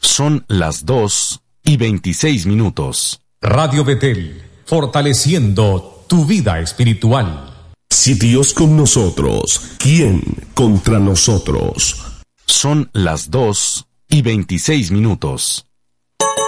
Son las 2:26. Radio Betel, fortaleciendo tu vida espiritual. Si Dios con nosotros, ¿quién contra nosotros? Son las 2:26.